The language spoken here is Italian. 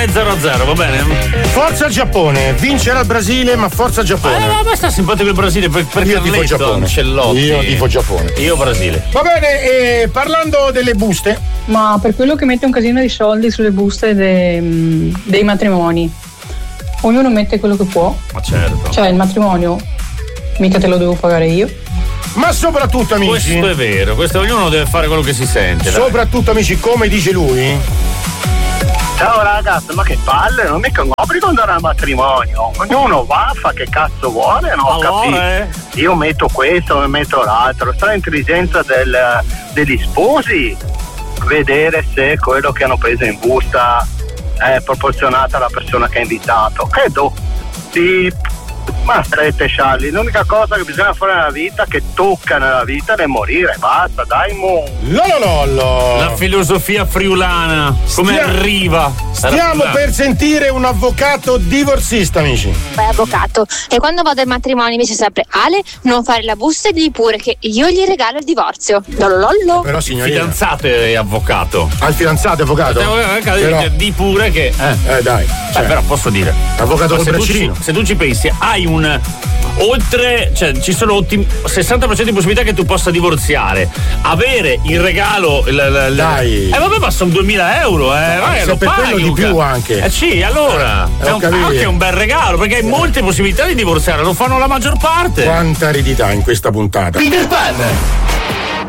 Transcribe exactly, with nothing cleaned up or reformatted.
zero a zero, va bene? Forza Giappone, vincerà il Brasile, ma forza Giappone. Eh, ma sta simpatico il Brasile per, per Io tifo Giappone. Ancelotti. Io tifo Giappone. Io Brasile. Va bene, e parlando delle buste. Ma per quello che mette un casino di soldi sulle buste de, dei matrimoni, ognuno mette quello che può. Ma certo. Cioè il matrimonio mica te lo devo pagare io. Ma soprattutto, amici, questo è vero, questo ognuno deve fare quello che si sente. Soprattutto, dai. Amici, come dice lui. Ciao ragazzi, ma che palle, non mica un obbligo andare al matrimonio. Ognuno va, fa che cazzo vuole, no? Allora, eh. Io metto questo, metto l'altro. Sta l'intelligenza del, degli sposi, vedere se quello che hanno preso in busta è proporzionato alla persona che ha invitato. Credo di ma strette scialli, l'unica cosa che bisogna fare nella vita, che tocca nella vita, è morire, basta, dai mo. Lololollo. La filosofia friulana, come Stia- arriva? Stiamo Arriva. per sentire un avvocato divorzista, amici. Poi avvocato, e quando vado al matrimonio invece sempre Ale, non fare la busta e digli pure che io gli regalo il divorzio. Lololollo. Però signorina, Fidanzato e avvocato. al fidanzato avvocato. Però, Di pure che. Eh, eh dai, cioè, Beh, però posso dire. avvocato Ma col se tu, ci, braccino. se tu ci pensi, hai un. Oltre, cioè ci sono ottim- sessanta per cento di possibilità che tu possa divorziare. Avere il regalo. Il, il, il, Dai. Eh vabbè, ma sono duemila euro, eh. No, vai, se lo per paghi, quello di Luca. più anche. Eh sì, allora. Eh, è ho un, capito. anche un bel regalo, perché hai molte possibilità di divorziare, lo fanno la maggior parte. Quanta aridità in questa puntata. Peter Pan.